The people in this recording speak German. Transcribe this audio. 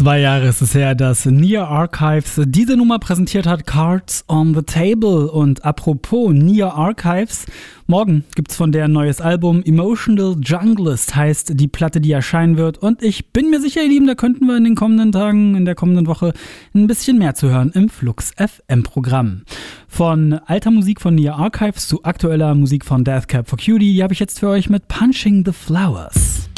2 Jahre ist es her, dass Nia Archives diese Nummer präsentiert hat, Cards on the Table. Und apropos Nia Archives, morgen gibt's von der ein neues Album. Emotional Junglist heißt die Platte, die erscheinen wird. Und ich bin mir sicher, ihr Lieben, da könnten wir in den kommenden Tagen, in der kommenden Woche ein bisschen mehr zu hören im Flux FM Programm. Von alter Musik von Nia Archives zu aktueller Musik von Death Cab for Cutie, die habe ich jetzt für euch mit Punching the Flowers.